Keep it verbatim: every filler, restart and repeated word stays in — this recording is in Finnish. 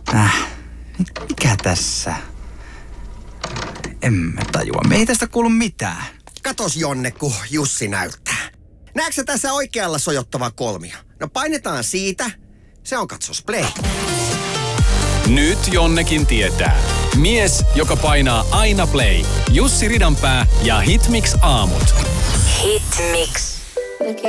Äh, mikä tässä? En mä tajua. Me ei tästä kuulu mitään. Katos Jonne, kun Jussi näyttää. Näetkö sä tässä oikealla sojottava kolmio? No painetaan siitä. Se on katsos play. Nyt Jonnekin tietää. Mies, joka painaa aina play. Jussi Ridanpää ja Hitmix aamut. Hitmix.